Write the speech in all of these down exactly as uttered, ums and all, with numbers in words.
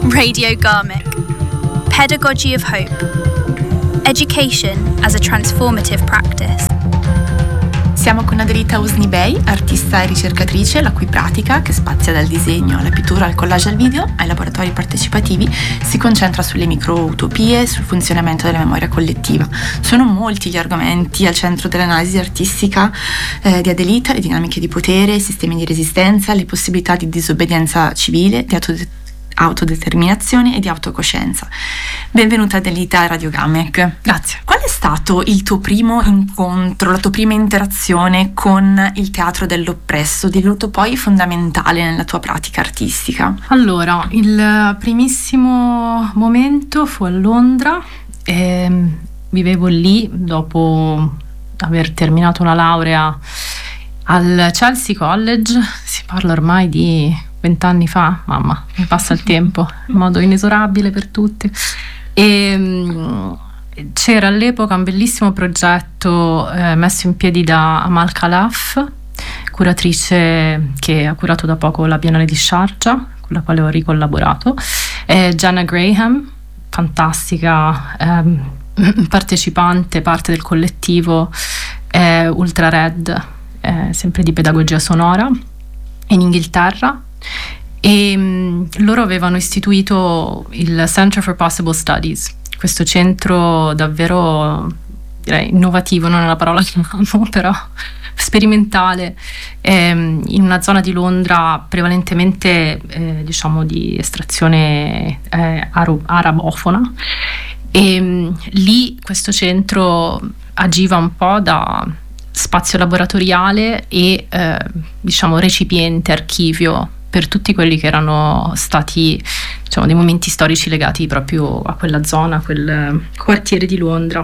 Radio Garmick. Pedagogy of Hope. Education as a transformative practice. Siamo con Adelita Usnibey, artista e ricercatrice, la cui pratica, che spazia dal disegno alla pittura, al collage al video, ai laboratori partecipativi, si concentra sulle micro-utopie e sul funzionamento della memoria collettiva. Sono molti gli argomenti al centro dell'analisi artistica eh, di Adelita: le dinamiche di potere, i sistemi di resistenza, le possibilità di disobbedienza civile, di autodeterminazione autodeterminazione e di autocoscienza. Benvenuta Adelita a Radio Garmick. Grazie. Qual è stato il tuo primo incontro, la tua prima interazione con il teatro dell'oppresso, divenuto poi fondamentale nella tua pratica artistica? Allora, il primissimo momento fu a Londra. E vivevo lì dopo aver terminato una laurea al Chelsea College. Si parla ormai di vent'anni fa, mamma, mi passa il tempo in modo inesorabile per tutti. E mh, c'era all'epoca un bellissimo progetto eh, messo in piedi da Amal Khalaf, curatrice che ha curato da poco la Biennale di Sharjah, con la quale ho ricollaborato, e Jana Graham, fantastica ehm, partecipante, parte del collettivo eh, Ultra Red, eh, sempre di pedagogia sonora, in Inghilterra. E mh, loro avevano istituito il Center for Possible Studies, questo centro davvero, direi, innovativo, non è la parola che amo, però sperimentale, ehm, in una zona di Londra prevalentemente eh, diciamo di estrazione eh, aro- arabofona. E mh, lì questo centro agiva un po' da spazio laboratoriale e eh, diciamo recipiente, archivio per tutti quelli che erano stati, diciamo, dei momenti storici legati proprio a quella zona, a quel quartiere di Londra.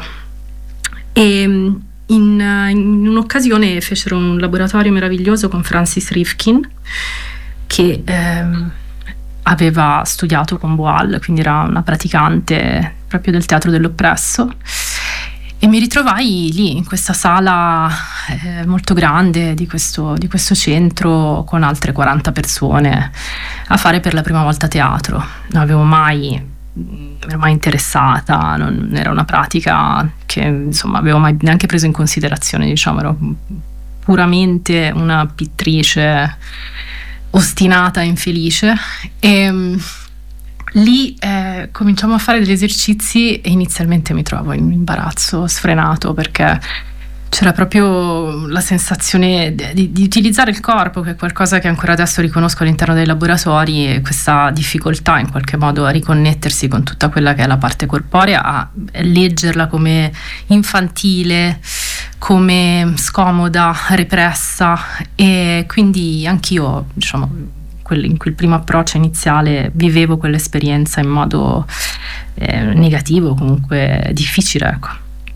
E in, in un'occasione fecero un laboratorio meraviglioso con Francis Rifkin, che ehm, aveva studiato con Boal, quindi era una praticante proprio del teatro dell'oppresso. E mi ritrovai lì, in questa sala eh, molto grande di questo, di questo centro, con altre quaranta persone, a fare per la prima volta teatro. Non avevo mai, non ero mai interessata, non era una pratica che insomma avevo mai neanche preso in considerazione, diciamo, ero puramente una pittrice ostinata e infelice. E lì eh, cominciamo a fare degli esercizi e inizialmente mi trovo in un imbarazzo sfrenato, perché c'era proprio la sensazione di, di utilizzare il corpo, che è qualcosa che ancora adesso riconosco all'interno dei laboratori, e questa difficoltà in qualche modo a riconnettersi con tutta quella che è la parte corporea, a leggerla come infantile, come scomoda, repressa. E quindi anch'io, diciamo, in quel primo approccio iniziale vivevo quell'esperienza in modo eh, negativo, comunque difficile, ecco.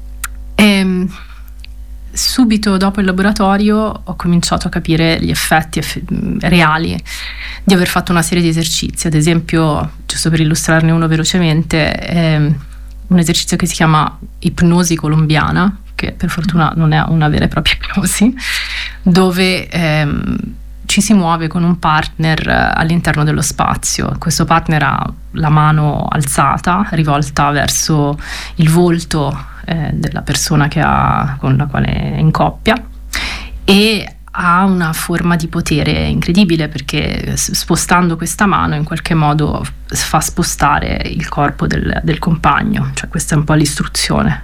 E subito dopo il laboratorio ho cominciato a capire gli effetti eff- reali di aver fatto una serie di esercizi. Ad esempio, giusto per illustrarne uno velocemente, è un esercizio che si chiama ipnosi colombiana, che per fortuna non è una vera e propria ipnosi, dove ehm, ci si muove con un partner all'interno dello spazio. Questo partner ha la mano alzata, rivolta verso il volto eh, della persona che ha, con la quale è in coppia, e ha una forma di potere incredibile, perché spostando questa mano in qualche modo fa spostare il corpo del, del compagno. Cioè, questa è un po' l'istruzione.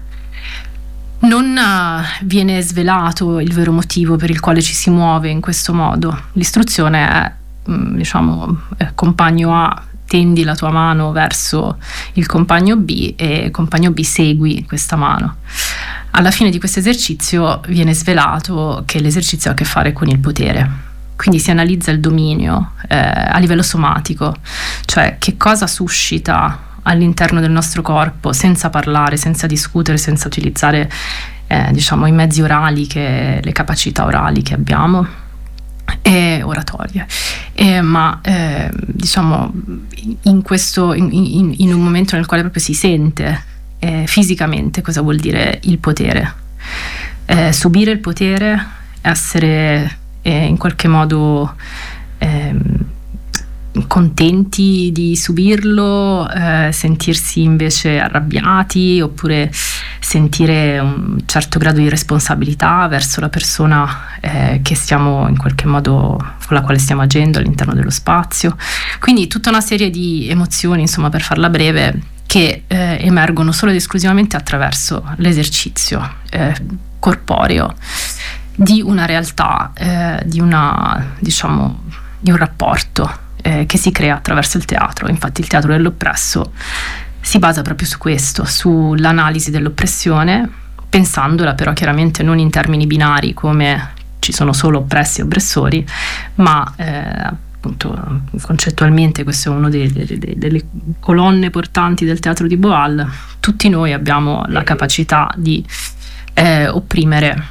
Non viene svelato il vero motivo per il quale ci si muove in questo modo. L'istruzione è, diciamo, compagno A, tendi la tua mano verso il compagno B, e compagno B, segui questa mano. Alla fine di questo esercizio viene svelato che l'esercizio ha a che fare con il potere. Quindi si analizza il dominio eh, a livello somatico, cioè che cosa suscita all'interno del nostro corpo, senza parlare, senza discutere, senza utilizzare eh, diciamo i mezzi orali, che le capacità orali che abbiamo, e oratorie, e, ma eh, diciamo in questo in, in, in un momento nel quale proprio si sente eh, fisicamente cosa vuol dire il potere, eh, subire il potere, essere eh, in qualche modo eh, contenti di subirlo, eh, sentirsi invece arrabbiati, oppure sentire un certo grado di responsabilità verso la persona eh, che stiamo in qualche modo, con la quale stiamo agendo all'interno dello spazio. Quindi tutta una serie di emozioni, insomma, per farla breve, che eh, emergono solo ed esclusivamente attraverso l'esercizio eh, corporeo di una realtà, eh, di una, diciamo, di un rapporto eh, che si crea attraverso il teatro. Infatti il teatro dell'oppresso si basa proprio su questo, sull'analisi dell'oppressione, pensandola però chiaramente non in termini binari come ci sono solo oppressi e oppressori, ma eh, appunto concettualmente questo è uno dei, dei, dei, delle colonne portanti del teatro di Boal. Tutti noi abbiamo la capacità di eh, opprimere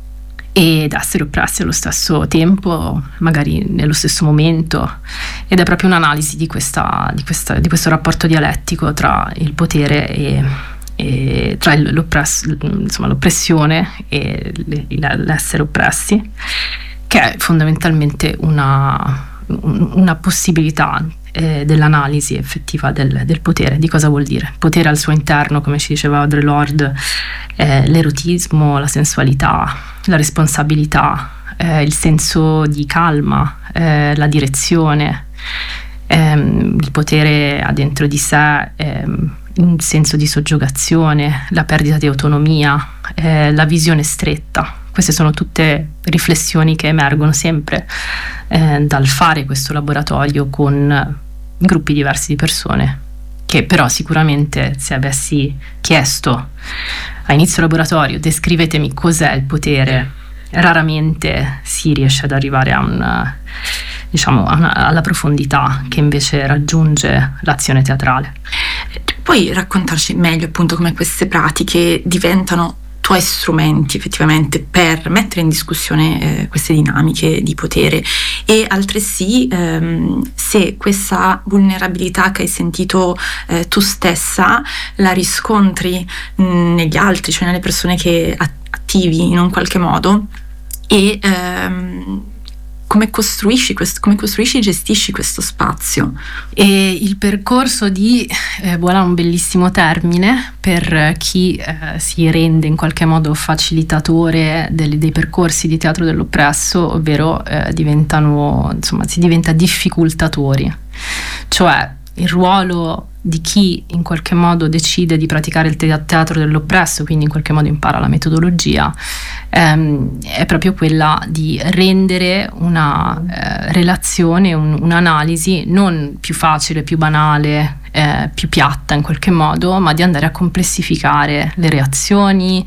ed essere oppressi allo stesso tempo, magari nello stesso momento, ed è proprio un'analisi di, questa, di, questa, di questo rapporto dialettico tra il potere e, e tra l'oppress, insomma, l'oppressione e l'essere oppressi, che è fondamentalmente una, una possibilità eh, dell'analisi effettiva del, del potere. Di cosa vuol dire? Potere al suo interno, come ci diceva Audre Lorde, eh, l'erotismo, la sensualità, la responsabilità, eh, il senso di calma, eh, la direzione, ehm, il potere ha dentro di sé ehm, un senso di soggiogazione, la perdita di autonomia, eh, la visione stretta. Queste sono tutte riflessioni che emergono sempre eh, dal fare questo laboratorio con gruppi diversi di persone, che però sicuramente, se avessi chiesto a inizio laboratorio descrivetemi cos'è il potere, raramente si riesce ad arrivare a una, diciamo, a una, alla profondità che invece raggiunge l'azione teatrale. Puoi raccontarci meglio appunto come queste pratiche diventano tuoi strumenti effettivamente per mettere in discussione eh, queste dinamiche di potere, e altresì ehm, se questa vulnerabilità che hai sentito eh, tu stessa la riscontri mh, negli altri, cioè nelle persone che attivi in un qualche modo, e ehm, come costruisci questo, come costruisci e gestisci questo spazio. E il percorso di eh, Boal è un bellissimo termine per chi eh, si rende in qualche modo facilitatore dei, dei percorsi di teatro dell'oppresso, ovvero eh, diventano, insomma, si diventa difficultatori, cioè il ruolo di chi in qualche modo decide di praticare il teatro dell'oppresso, quindi in qualche modo impara la metodologia, ehm, è proprio quella di rendere una eh, relazione, un, un'analisi non più facile, più banale, eh, più piatta in qualche modo, ma di andare a complessificare le reazioni,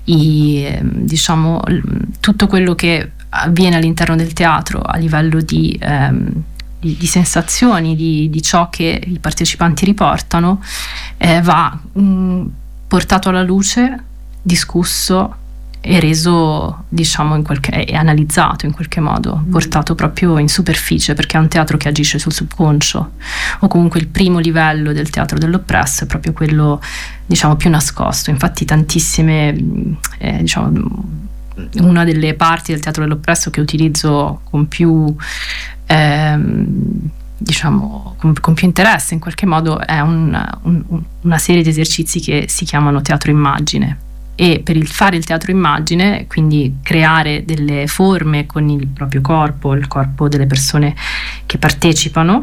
i, eh, diciamo, tutto quello che avviene all'interno del teatro a livello di ehm, Di, di sensazioni, di, di ciò che i partecipanti riportano, eh, va mh, portato alla luce, discusso e reso, diciamo, in qualche, e analizzato in qualche modo, mm. portato proprio in superficie, perché è un teatro che agisce sul subconscio, o comunque il primo livello del teatro dell'oppresso è proprio quello, diciamo, più nascosto. Infatti tantissime, eh, diciamo, una delle parti del teatro dell'oppresso che utilizzo con più ehm, diciamo con, con più interesse in qualche modo è un, un, una serie di esercizi che si chiamano teatro immagine, e per il fare il teatro immagine, quindi creare delle forme con il proprio corpo, il corpo delle persone che partecipano,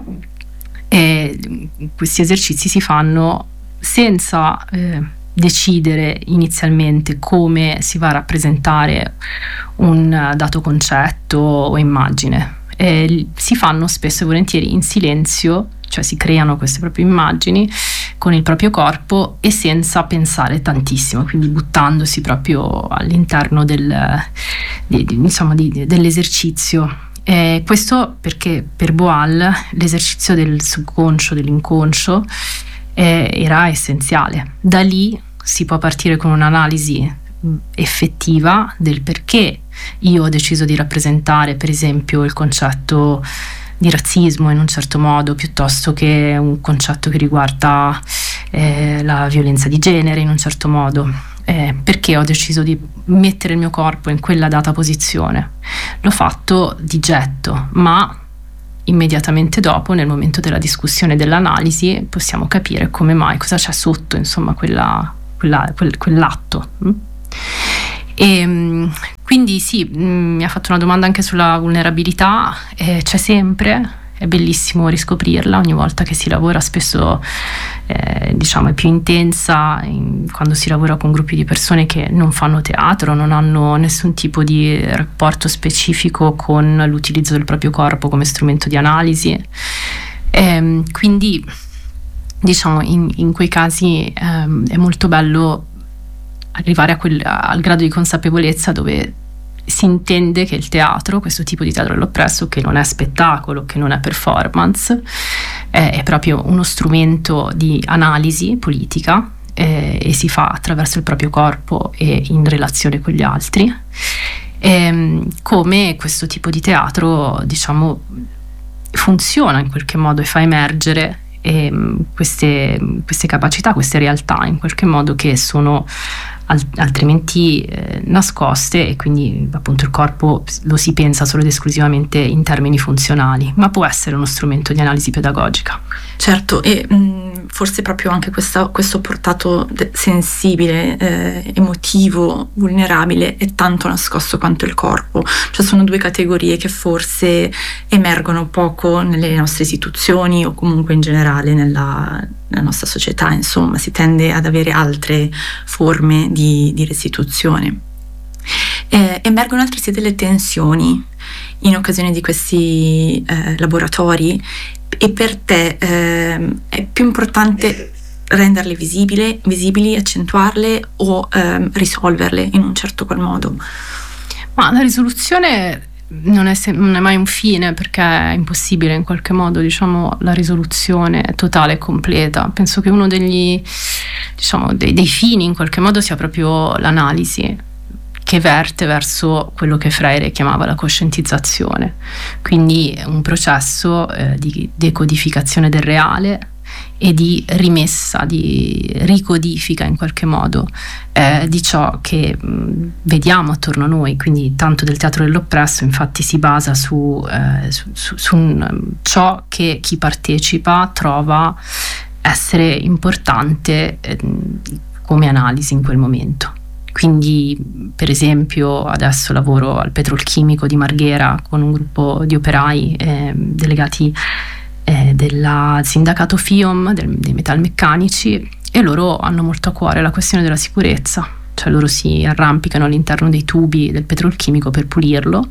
e questi esercizi si fanno senza eh, decidere inizialmente come si va a rappresentare un dato concetto o immagine. Eh, si fanno spesso e volentieri in silenzio, cioè si creano queste proprie immagini con il proprio corpo e senza pensare tantissimo, quindi buttandosi proprio all'interno del, di, di, insomma, di, dell'esercizio. Eh, questo perché per Boal l'esercizio del subconscio, dell'inconscio, eh, era essenziale. Da lì si può partire con un'analisi effettiva del perché io ho deciso di rappresentare, per esempio, il concetto di razzismo in un certo modo, piuttosto che un concetto che riguarda eh, la violenza di genere in un certo modo. Eh, perché ho deciso di mettere il mio corpo in quella data posizione? L'ho fatto di getto, ma immediatamente dopo, nel momento della discussione e dell'analisi, possiamo capire come mai, cosa c'è sotto, insomma, quella, quella, quel, quell'atto. E quindi sì, mi ha fatto una domanda anche sulla vulnerabilità, eh, c'è sempre. È bellissimo riscoprirla ogni volta che si lavora, spesso eh, diciamo è più intensa in, quando si lavora con gruppi di persone che non fanno teatro, non hanno nessun tipo di rapporto specifico con l'utilizzo del proprio corpo come strumento di analisi. E, quindi diciamo in, in quei casi ehm, è molto bello arrivare a quel, al grado di consapevolezza dove si intende che il teatro, questo tipo di teatro dell'oppresso, che non è spettacolo, che non è performance, è, è proprio uno strumento di analisi politica eh, e si fa attraverso il proprio corpo e in relazione con gli altri. E, come questo tipo di teatro, diciamo, funziona in qualche modo e fa emergere e, queste, queste capacità, queste realtà in qualche modo che sono altrimenti eh, nascoste, e quindi appunto il corpo lo si pensa solo ed esclusivamente in termini funzionali, ma può essere uno strumento di analisi pedagogica. Certo, e mh, forse proprio anche questa, questo portato de- sensibile, eh, emotivo, vulnerabile è tanto nascosto quanto il corpo, cioè sono due categorie che forse emergono poco nelle nostre istituzioni o comunque in generale nella, nella nostra società, insomma si tende ad avere altre forme di, di restituzione. Eh, emergono altresì delle tensioni in occasione di questi eh, laboratori, e per te eh, è più importante renderle visibili, visibili accentuarle o eh, risolverle in un certo qual modo? Ma la risoluzione non è, se- non è mai un fine, perché è impossibile in qualche modo, diciamo, la risoluzione totale e completa. Penso che uno degli, diciamo, dei, dei fini in qualche modo sia proprio l'analisi, che verte verso quello che Freire chiamava la coscientizzazione, quindi un processo eh, di decodificazione del reale e di rimessa, di ricodifica in qualche modo eh, di ciò che mh, vediamo attorno a noi. Quindi tanto del teatro dell'oppresso infatti si basa su, eh, su, su, su un, ciò che chi partecipa trova essere importante eh, come analisi in quel momento. Quindi per esempio adesso lavoro al Petrolchimico di Marghera con un gruppo di operai eh, delegati eh, del sindacato FIOM, del, dei metalmeccanici, e loro hanno molto a cuore la questione della sicurezza, cioè loro si arrampicano all'interno dei tubi del petrolchimico per pulirlo,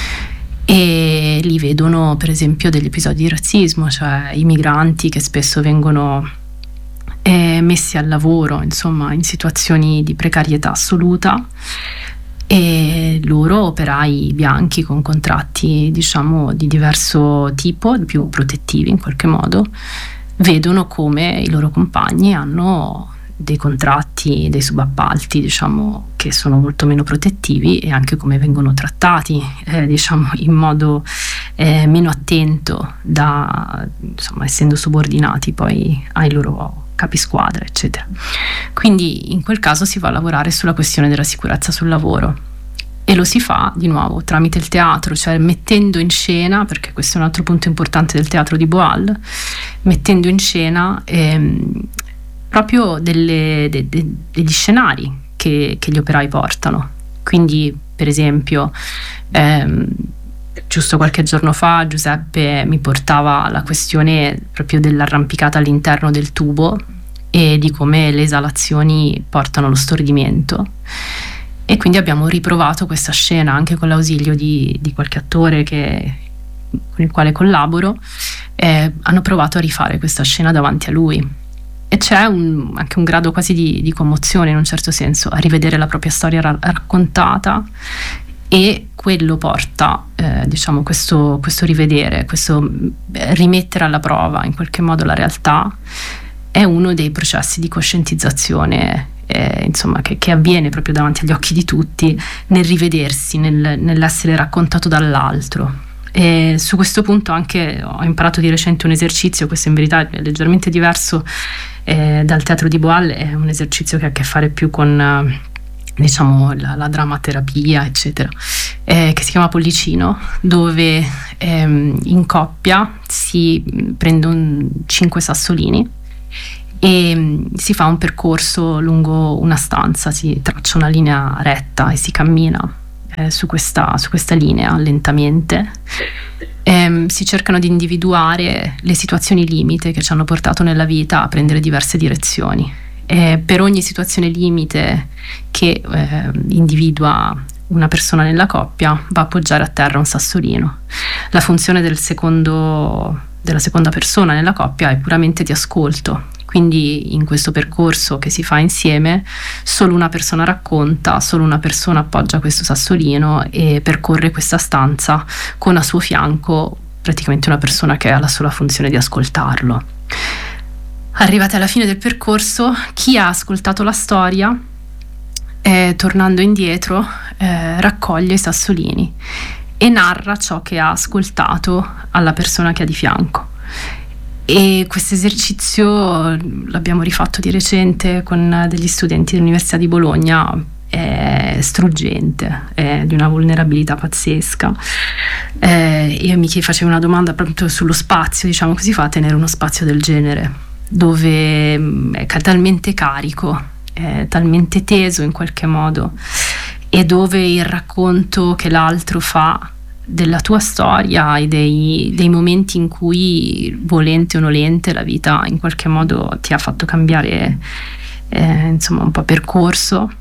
e lì vedono per esempio degli episodi di razzismo, cioè i migranti che spesso vengono eh, messi al lavoro, insomma, in situazioni di precarietà assoluta, e loro, operai bianchi con contratti, diciamo, di diverso tipo, più protettivi in qualche modo, vedono come i loro compagni hanno dei contratti, dei subappalti, diciamo, che sono molto meno protettivi, e anche come vengono trattati, eh, diciamo, in modo eh, meno attento, da, insomma, essendo subordinati poi ai loro capisquadra, eccetera. Quindi in quel caso si va a lavorare sulla questione della sicurezza sul lavoro, e lo si fa di nuovo tramite il teatro, cioè mettendo in scena, perché questo è un altro punto importante del teatro di Boal, mettendo in scena ehm, proprio delle, de, de, degli scenari che, che gli operai portano. Quindi per esempio ehm, giusto qualche giorno fa Giuseppe mi portava la questione proprio dell'arrampicata all'interno del tubo e di come le esalazioni portano allo stordimento, e quindi abbiamo riprovato questa scena anche con l'ausilio di, di qualche attore che, con il quale collaboro. Eh, hanno provato a rifare questa scena davanti a lui, e c'è un, anche un grado quasi di, di commozione in un certo senso a rivedere la propria storia ra- raccontata, e quello porta eh, diciamo questo, questo rivedere, questo rimettere alla prova in qualche modo la realtà, è uno dei processi di coscientizzazione eh, insomma che, che avviene proprio davanti agli occhi di tutti, nel rivedersi, nel, nell'essere raccontato dall'altro. E su questo punto anche ho imparato di recente un esercizio, questo in verità è leggermente diverso eh, dal teatro di Boal, è un esercizio che ha a che fare più con diciamo la, la drammaterapia eccetera, eh, che si chiama Pollicino, dove ehm, in coppia si prendono cinque sassolini e mh, si fa un percorso lungo una stanza, si traccia una linea retta e si cammina eh, su, questa, su questa linea lentamente. Ehm, si cercano di individuare le situazioni limite che ci hanno portato nella vita a prendere diverse direzioni. Eh, per ogni situazione limite che eh, individua una persona nella coppia va a appoggiare a terra un sassolino. La funzione del secondo, della seconda persona nella coppia è puramente di ascolto, quindi in questo percorso che si fa insieme solo una persona racconta, solo una persona appoggia questo sassolino e percorre questa stanza con a suo fianco praticamente una persona che ha la sola funzione di ascoltarlo. Arrivati alla fine del percorso, chi ha ascoltato la storia, eh, tornando indietro, eh, raccoglie i sassolini e narra ciò che ha ascoltato alla persona che ha di fianco. E questo esercizio l'abbiamo rifatto di recente con degli studenti dell'Università di Bologna, è struggente, è di una vulnerabilità pazzesca. Eh, io mi facevo una domanda proprio sullo spazio, diciamo, come si fa a tenere uno spazio del genere, dove è talmente carico, è talmente teso in qualche modo, e dove il racconto che l'altro fa della tua storia e dei, dei momenti in cui, volente o nolente, la vita in qualche modo ti ha fatto cambiare eh, insomma un po' percorso.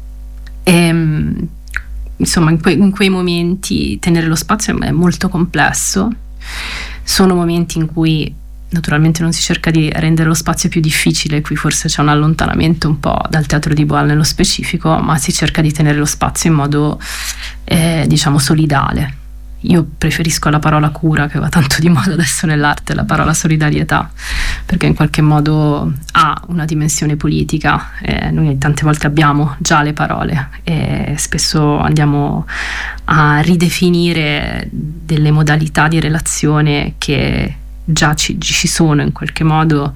E, insomma in, que, in quei momenti tenere lo spazio è molto complesso. Sono momenti in cui naturalmente non si cerca di rendere lo spazio più difficile, qui forse c'è un allontanamento un po' dal teatro di Boal nello specifico, ma si cerca di tenere lo spazio in modo eh, diciamo solidale. Io preferisco la parola cura, che va tanto di moda adesso nell'arte, la parola solidarietà, perché in qualche modo ha una dimensione politica. Eh, noi tante volte abbiamo già le parole e spesso andiamo a ridefinire delle modalità di relazione che già ci, ci sono in qualche modo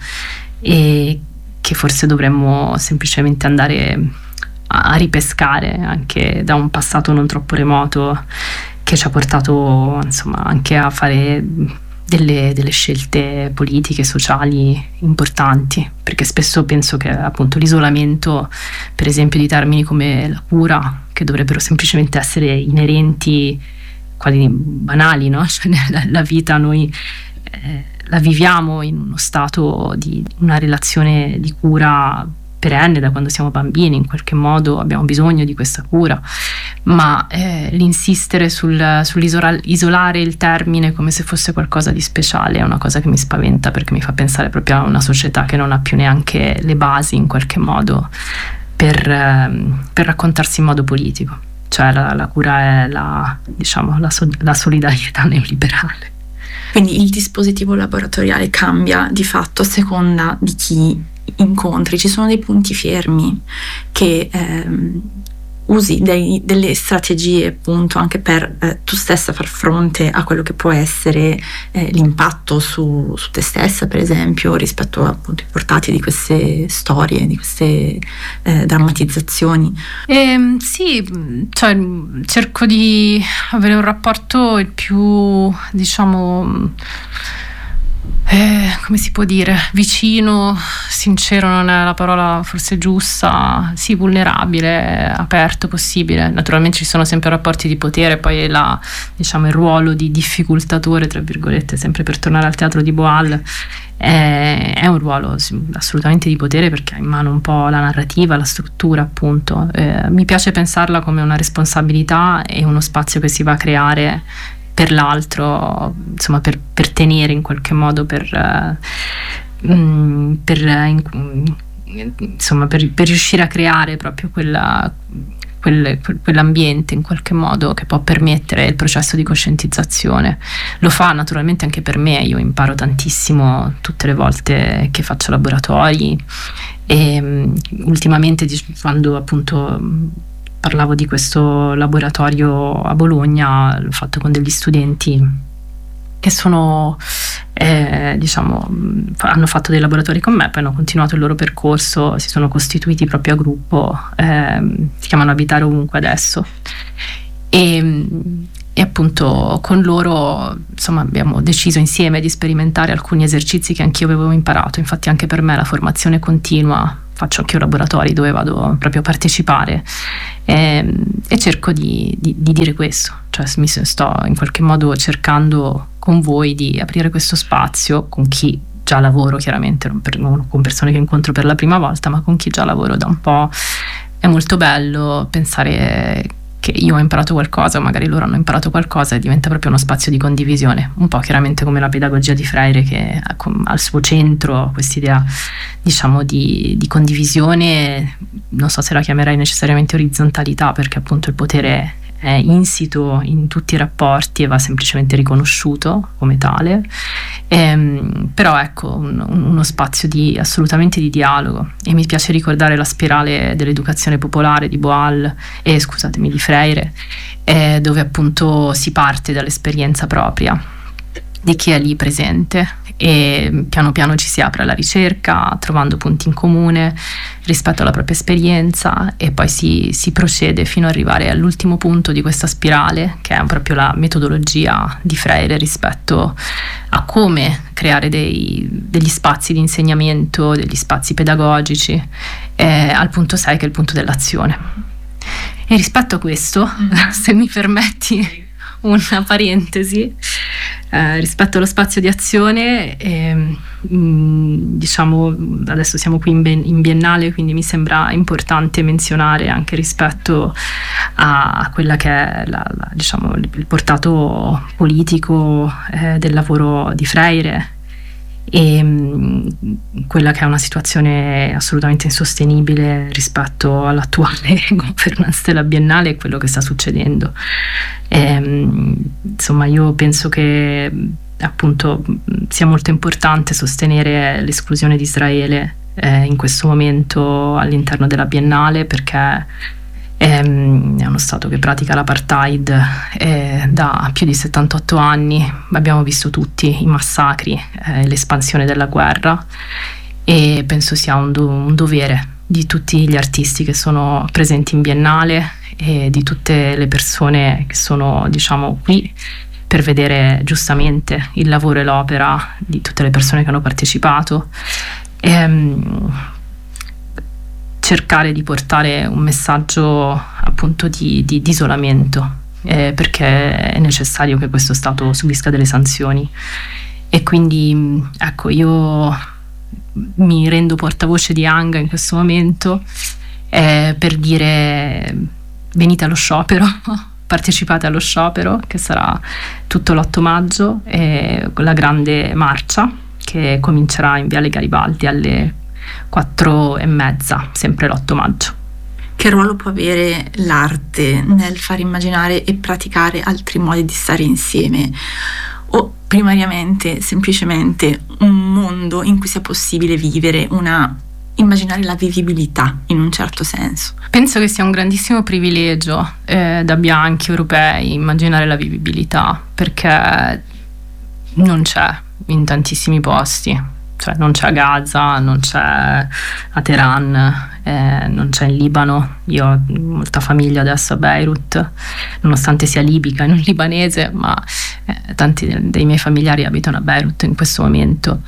e che forse dovremmo semplicemente andare a ripescare anche da un passato non troppo remoto, che ci ha portato insomma anche a fare delle, delle scelte politiche, sociali importanti, perché spesso penso che appunto l'isolamento, per esempio, di termini come la cura, che dovrebbero semplicemente essere inerenti, quasi banali, no? Cioè, la, la vita noi eh, la viviamo in uno stato di una relazione di cura perenne da quando siamo bambini, in qualche modo abbiamo bisogno di questa cura, ma eh, l'insistere sul, sull'isolare il termine come se fosse qualcosa di speciale è una cosa che mi spaventa, perché mi fa pensare proprio a una società che non ha più neanche le basi in qualche modo per, eh, per raccontarsi in modo politico. Cioè la, la cura è la, diciamo, la, so, la solidarietà neoliberale. Quindi il dispositivo laboratoriale cambia di fatto a seconda di chi incontri. Ci sono dei punti fermi che ehm, usi dei, delle strategie appunto anche per eh, tu stessa far fronte a quello che può essere eh, l'impatto su, su te stessa, per esempio, rispetto appunto ai portati di queste storie, di queste eh, drammatizzazioni. Eh, sì, cioè cerco di avere un rapporto il più, diciamo, Eh, come si può dire, vicino, sincero non è la parola forse giusta, sì, vulnerabile, aperto possibile. Naturalmente ci sono sempre rapporti di potere, poi la, diciamo, il ruolo di difficoltatore, tra virgolette, sempre per tornare al teatro di Boal, è, è un ruolo assolutamente di potere, perché ha in mano un po' la narrativa, la struttura appunto. Eh, mi piace pensarla come una responsabilità e uno spazio che si va a creare per l'altro, insomma per, per tenere in qualche modo, per, uh, mh, per, uh, insomma per, per riuscire a creare proprio quella, quel, quell'ambiente in qualche modo che può permettere il processo di coscientizzazione. Lo fa naturalmente anche per me, io imparo tantissimo tutte le volte che faccio laboratori e um, ultimamente quando appunto parlavo di questo laboratorio a Bologna, l'ho fatto con degli studenti che sono eh, diciamo hanno fatto dei laboratori con me, poi hanno continuato il loro percorso, si sono costituiti proprio a gruppo, eh, si chiamano Abitare Ovunque adesso, e, e appunto con loro insomma abbiamo deciso insieme di sperimentare alcuni esercizi che anch'io avevo imparato. Infatti anche per me la formazione continua, faccio anche io laboratori dove vado proprio a partecipare, e, e cerco di, di, di dire questo, cioè mi sto in qualche modo cercando con voi di aprire questo spazio con chi già lavoro, chiaramente non, per, non con persone che incontro per la prima volta, ma con chi già lavoro da un po'. È molto bello pensare che io ho imparato qualcosa, magari loro hanno imparato qualcosa, e diventa proprio uno spazio di condivisione, un po' chiaramente come la pedagogia di Freire, che ha al suo centro quest'idea diciamo di, di condivisione. Non so se la chiamerei necessariamente orizzontalità, perché appunto il potere è insito in tutti i rapporti e va semplicemente riconosciuto come tale, ehm, però ecco un, uno spazio di assolutamente di dialogo. E mi piace ricordare la spirale dell'educazione popolare di Boal e scusatemi di Freire, eh, dove appunto si parte dall'esperienza propria di chi è lì presente e piano piano ci si apre alla ricerca, trovando punti in comune rispetto alla propria esperienza, e poi si, si procede fino ad arrivare all'ultimo punto di questa spirale, che è proprio la metodologia di Freire rispetto a come creare dei, degli spazi di insegnamento, degli spazi pedagogici, eh, al punto sei, che è il punto dell'azione. E rispetto a questo, mm. se mi permetti una parentesi, eh, rispetto allo spazio di azione, eh, mh, diciamo adesso siamo qui in, ben, in biennale, quindi mi sembra importante menzionare anche rispetto a, a quella che è la, la, diciamo, il portato politico eh, del lavoro di Freire, e mh, quella che è una situazione assolutamente insostenibile rispetto all'attuale governance della Biennale e quello che sta succedendo. E, mh, insomma io penso che appunto sia molto importante sostenere l'esclusione di Israele eh, in questo momento all'interno della Biennale, perché è uno Stato che pratica l'apartheid eh, da più di settantotto anni. Abbiamo visto tutti i massacri, eh, l'espansione della guerra, e penso sia un, do- un dovere di tutti gli artisti che sono presenti in Biennale e di tutte le persone che sono diciamo qui per vedere giustamente il lavoro e l'opera di tutte le persone che hanno partecipato, e, cercare di portare un messaggio appunto di, di, di isolamento, eh, perché è necessario che questo Stato subisca delle sanzioni. E quindi ecco, io mi rendo portavoce di Anga in questo momento eh, per dire: venite allo sciopero, partecipate allo sciopero che sarà tutto l'otto maggio, eh, con la grande marcia che comincerà in Viale Garibaldi alle quattro e mezza, sempre l'otto maggio. Che ruolo può avere l'arte nel far immaginare e praticare altri modi di stare insieme, o primariamente semplicemente un mondo in cui sia possibile vivere una immaginare la vivibilità in un certo senso? Penso che sia un grandissimo privilegio eh, da bianchi europei immaginare la vivibilità, perché non c'è in tantissimi posti. Cioè non c'è a Gaza, non c'è a Teheran, eh, non c'è in Libano. Io ho molta famiglia adesso a Beirut, nonostante sia libica e non libanese, ma eh, tanti dei miei familiari abitano a Beirut in questo momento,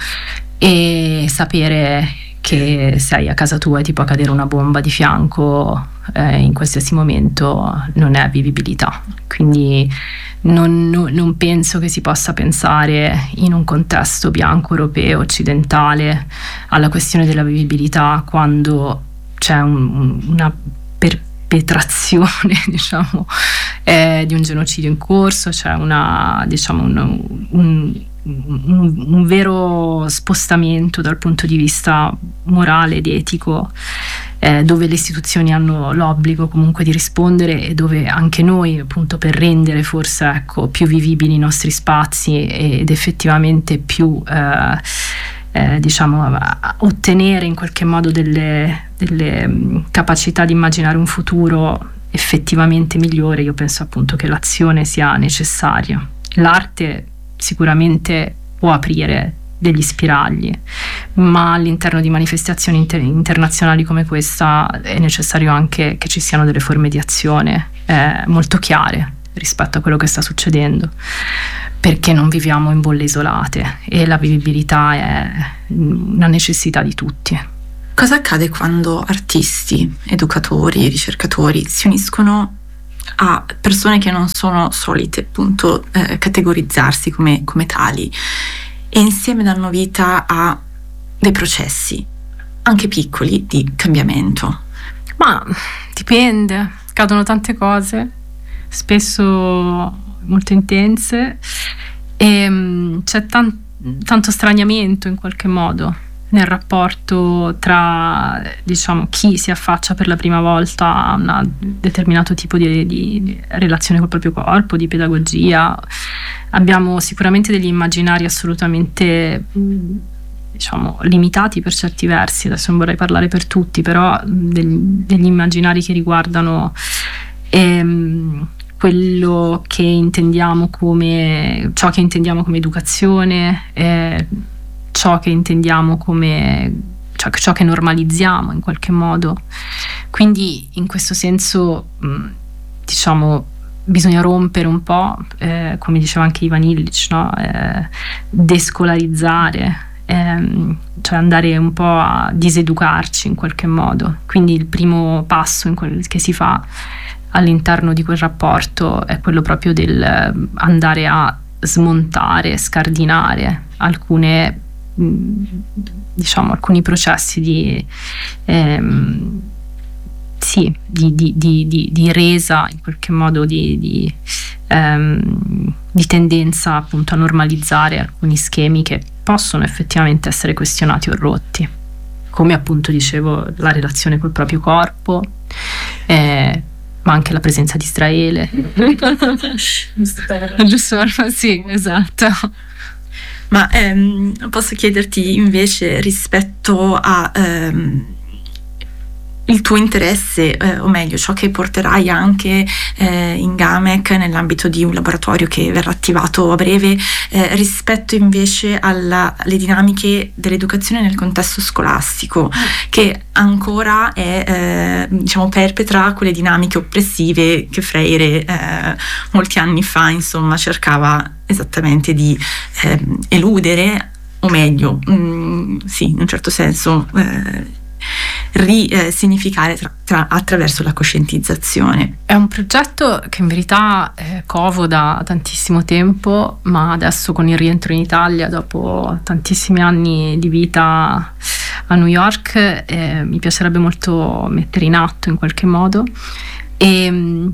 e sapere che sei a casa tua e ti può cadere una bomba di fianco eh, in qualsiasi momento non è vivibilità. Quindi non, non, non penso che si possa pensare in un contesto bianco, europeo, occidentale alla questione della vivibilità quando c'è un, una perpetrazione diciamo eh, di un genocidio in corso, c'è una diciamo un, un Un, un vero spostamento dal punto di vista morale ed etico, eh, dove le istituzioni hanno l'obbligo comunque di rispondere, e dove anche noi appunto per rendere forse ecco più vivibili i nostri spazi ed effettivamente più eh, eh, diciamo ottenere in qualche modo delle, delle capacità di immaginare un futuro effettivamente migliore, io penso appunto che l'azione sia necessaria. L'arte sicuramente può aprire degli spiragli, ma all'interno di manifestazioni inter- internazionali come questa è necessario anche che ci siano delle forme di azione eh, molto chiare rispetto a quello che sta succedendo, perché non viviamo in bolle isolate e la vivibilità è una necessità di tutti. Cosa accade quando artisti, educatori, ricercatori si uniscono a persone che non sono solite appunto eh, categorizzarsi come, come tali e insieme danno vita a dei processi anche piccoli di cambiamento? Ma dipende, cadono tante cose, spesso molto intense, e mh, c'è tan- tanto straniamento in qualche modo nel rapporto tra, diciamo, chi si affaccia per la prima volta a un determinato tipo di, di relazione col proprio corpo, di pedagogia. Abbiamo sicuramente degli immaginari assolutamente, diciamo, limitati per certi versi, adesso non vorrei parlare per tutti, però degli, degli immaginari che riguardano ehm, quello che intendiamo come, ciò che intendiamo come educazione, eh, ciò che intendiamo come, ciò, ciò che normalizziamo in qualche modo. Quindi in questo senso mh, diciamo bisogna rompere un po', eh, come diceva anche Ivan Illich, no? eh, descolarizzare, ehm, cioè andare un po' a diseducarci in qualche modo. Quindi il primo passo in quel, che si fa all'interno di quel rapporto è quello proprio del andare a smontare, scardinare alcune, diciamo, alcuni processi di ehm, sì, di, di, di, di, di resa in qualche modo, di, di, ehm, di tendenza appunto a normalizzare alcuni schemi che possono effettivamente essere questionati o rotti, come appunto dicevo la relazione col proprio corpo, eh, ma anche la presenza di Israele. Giusto, sì, esatto. Ma ehm, posso chiederti invece rispetto a ehm, il tuo interesse, eh, o meglio ciò che porterai anche eh, in GAMEC nell'ambito di un laboratorio che verrà attivato a breve, eh, rispetto invece alla, alle dinamiche dell'educazione nel contesto scolastico, che ancora è eh, diciamo perpetra quelle dinamiche oppressive che Freire eh, molti anni fa insomma cercava esattamente di eh, eludere, o meglio mh, sì, in un certo senso eh, risignificare tra, tra, attraverso la coscientizzazione. È un progetto che in verità eh, covo da tantissimo tempo, ma adesso con il rientro in Italia dopo tantissimi anni di vita a New York eh, mi piacerebbe molto mettere in atto in qualche modo, e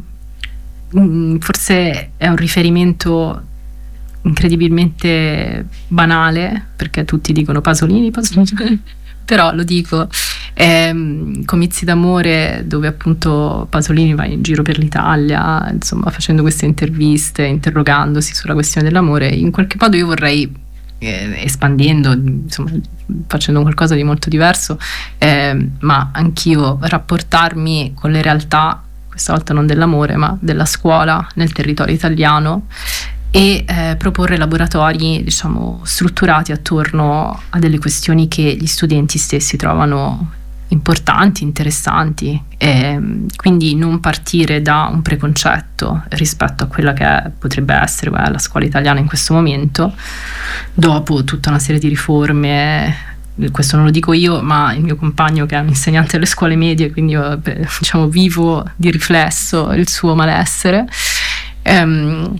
mh, forse è un riferimento incredibilmente banale, perché tutti dicono Pasolini, Pasolini però lo dico, ehm, Comizi d'amore, dove appunto Pasolini va in giro per l'Italia, insomma, facendo queste interviste, interrogandosi sulla questione dell'amore. In qualche modo io vorrei, eh, espandendo, insomma, facendo qualcosa di molto diverso, eh, ma anch'io rapportarmi con le realtà, questa volta non dell'amore, ma della scuola nel territorio italiano, e eh, proporre laboratori, diciamo, strutturati attorno a delle questioni che gli studenti stessi trovano importanti, interessanti, e quindi non partire da un preconcetto rispetto a quella che potrebbe essere beh, la scuola italiana in questo momento, dopo tutta una serie di riforme. Questo non lo dico io, ma il mio compagno, che è un insegnante delle scuole medie, quindi io, diciamo, vivo di riflesso il suo malessere. Ehm,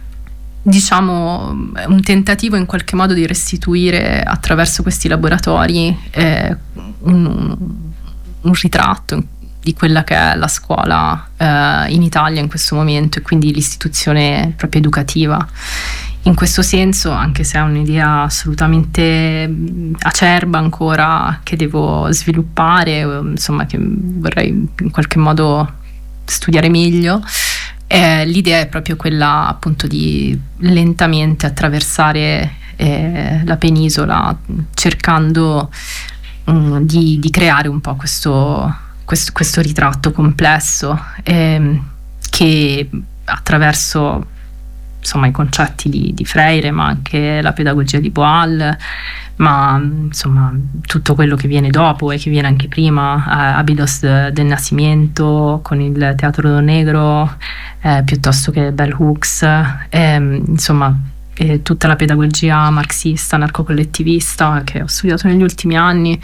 diciamo un tentativo in qualche modo di restituire attraverso questi laboratori eh, un, un ritratto di quella che è la scuola eh, in Italia in questo momento, e quindi l'istituzione proprio educativa. In questo senso, anche se è un'idea assolutamente acerba ancora, che devo sviluppare, insomma, che vorrei in qualche modo studiare meglio, Eh, l'idea è proprio quella appunto di lentamente attraversare eh, la penisola, cercando um, di, di creare un po' questo, questo, questo ritratto complesso eh, che attraverso insomma i concetti di, di Freire, ma anche la pedagogia di Boal, ma insomma tutto quello che viene dopo e che viene anche prima, eh, Abydos del Nascimento con il Teatro Negro, eh, piuttosto che Bell Hooks, eh, insomma eh, tutta la pedagogia marxista, anarco-collettivista che ho studiato negli ultimi anni,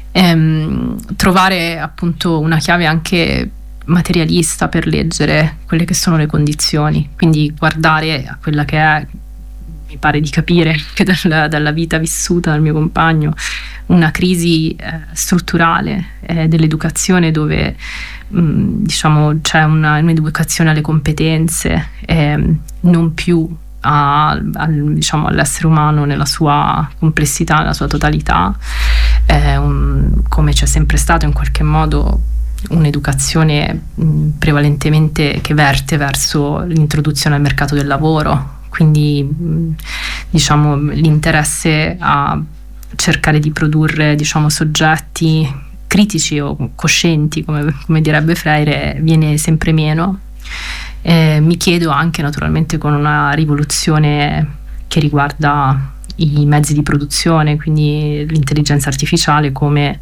ehm, trovare appunto una chiave anche materialista per leggere quelle che sono le condizioni, quindi guardare a quella che è, mi pare di capire che dalla, dalla vita vissuta dal mio compagno, una crisi eh, strutturale eh, dell'educazione dove mh, diciamo c'è una, un'educazione alle competenze, eh, non più a, al, diciamo, all'essere umano nella sua complessità, nella sua totalità, eh, un, come c'è sempre stato in qualche modo un'educazione mh, prevalentemente che verte verso l'introduzione al mercato del lavoro, quindi mh, diciamo l'interesse a cercare di produrre, diciamo, soggetti critici o coscienti, come, come direbbe Freire, viene sempre meno. Eh, mi chiedo anche, naturalmente, con una rivoluzione che riguarda i mezzi di produzione, quindi l'intelligenza artificiale, come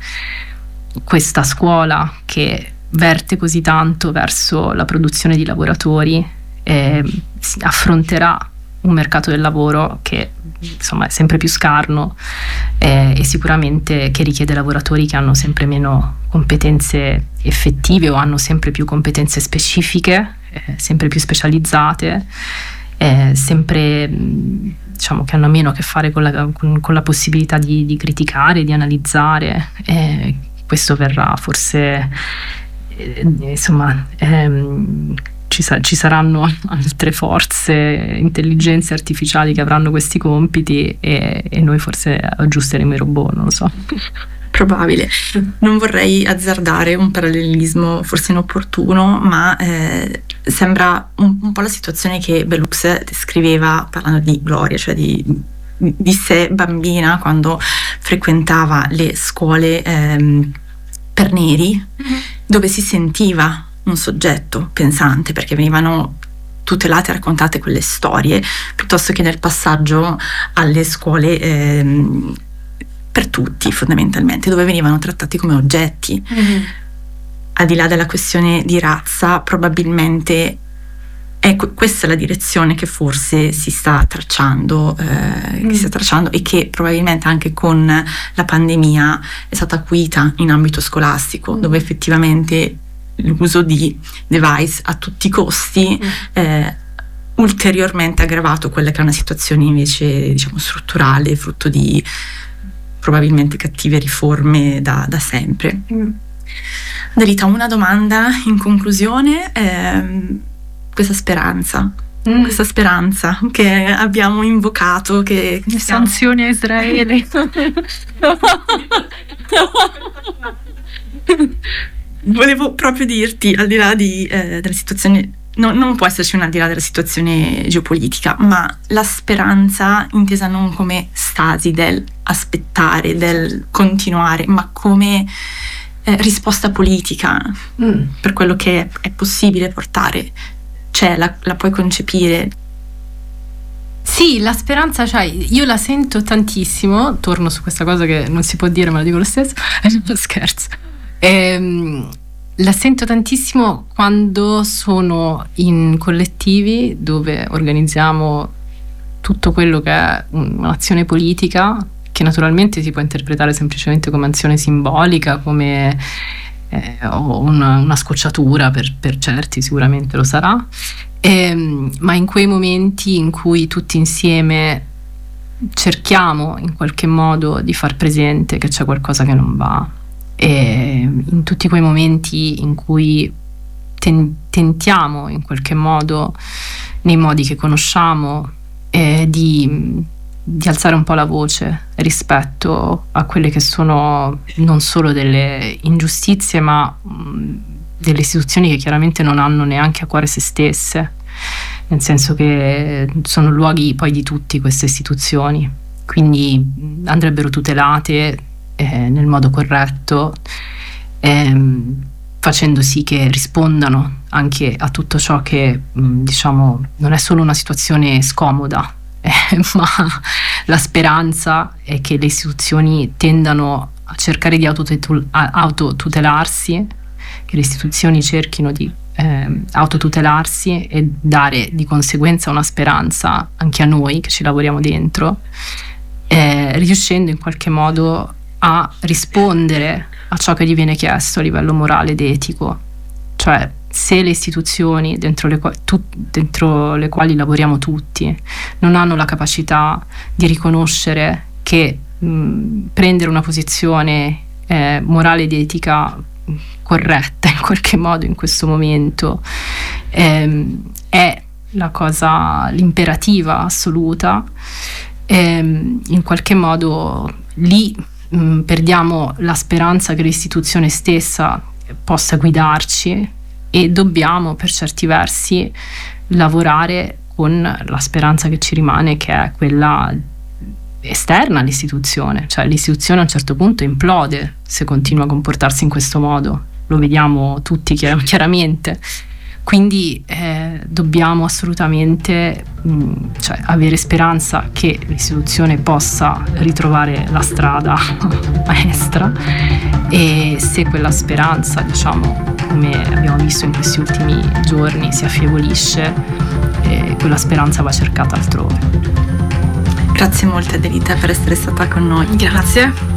questa scuola che verte così tanto verso la produzione di lavoratori eh, affronterà un mercato del lavoro che insomma è sempre più scarno eh, e sicuramente che richiede lavoratori che hanno sempre meno competenze effettive o hanno sempre più competenze specifiche, eh, sempre più specializzate, eh, sempre diciamo che hanno meno a che fare con la, con, con la possibilità di, di criticare, di analizzare. Eh, questo verrà forse eh, insomma ehm, ci, sa- ci saranno altre forze, intelligenze artificiali che avranno questi compiti e, e noi forse aggiusteremo i robot, non lo so. Probabile. Non vorrei azzardare un parallelismo forse inopportuno, ma eh, sembra un, un po' la situazione che Bell Hooks descriveva parlando di Gloria, cioè di, di sé bambina quando frequentava le scuole ehm, per neri, mm-hmm. dove si sentiva un soggetto pensante, perché venivano tutelate e raccontate quelle storie, piuttosto che nel passaggio alle scuole ehm, per tutti, fondamentalmente, dove venivano trattati come oggetti. Mm-hmm. Al di là della questione di razza, probabilmente è questa la direzione che forse si sta tracciando, eh, mm. che si sta tracciando e che probabilmente anche con la pandemia è stata acuita in ambito scolastico, mm. dove effettivamente l'uso di device a tutti i costi mm. eh, ulteriormente aggravato quella che è una situazione invece, diciamo, strutturale, frutto di probabilmente cattive riforme da, da sempre. Mm. Adelita, una domanda in conclusione, ehm, questa speranza, mm. questa speranza che abbiamo invocato, che, che sanzioni a Israele. Volevo proprio dirti, al di là di, eh, della situazione, no, non può esserci un al di là della situazione geopolitica, ma la speranza intesa non come stasi del aspettare, del continuare, ma come eh, risposta politica mm. per quello che è, è possibile portare. Cioè, la, la puoi concepire? Sì, la speranza, cioè, io la sento tantissimo, torno su questa cosa che non si può dire ma la dico lo stesso, è uno scherzo. Ehm, la sento tantissimo quando sono in collettivi dove organizziamo tutto quello che è un'azione politica, che naturalmente si può interpretare semplicemente come azione simbolica, come eh, una, una scocciatura per, per certi, sicuramente lo sarà, ehm, ma in quei momenti in cui tutti insieme cerchiamo in qualche modo di far presente che c'è qualcosa che non va, e in tutti quei momenti in cui ten- tentiamo in qualche modo, nei modi che conosciamo, eh, di, di alzare un po' la voce rispetto a quelle che sono non solo delle ingiustizie, ma mh, delle istituzioni che chiaramente non hanno neanche a cuore se stesse, nel senso che sono luoghi poi di tutti queste istituzioni, quindi andrebbero tutelate Eh, nel modo corretto, ehm, facendo sì che rispondano anche a tutto ciò che mh, diciamo non è solo una situazione scomoda, eh, ma la speranza è che le istituzioni tendano a cercare di autotutel- autotutelarsi, che le istituzioni cerchino di eh, autotutelarsi e dare di conseguenza una speranza anche a noi che ci lavoriamo dentro, eh, riuscendo in qualche modo a rispondere a ciò che gli viene chiesto a livello morale ed etico. Cioè, se le istituzioni dentro le, tu, dentro le quali lavoriamo tutti non hanno la capacità di riconoscere che mh, prendere una posizione eh, morale ed etica corretta in qualche modo in questo momento ehm, è la cosa, l'imperativa assoluta, ehm, in qualche modo lì mh, perdiamo la speranza che l'istituzione stessa possa guidarci, e dobbiamo per certi versi lavorare con la speranza che ci rimane, che è quella esterna all'istituzione. Cioè l'istituzione a un certo punto implode se continua a comportarsi in questo modo, lo vediamo tutti chiar- chiaramente. Quindi eh, dobbiamo assolutamente mh, cioè, avere speranza che l'istituzione possa ritrovare la strada maestra, e se quella speranza, diciamo, come abbiamo visto in questi ultimi giorni, si affievolisce, eh, quella speranza va cercata altrove. Grazie molte Adelita per essere stata con noi. Grazie.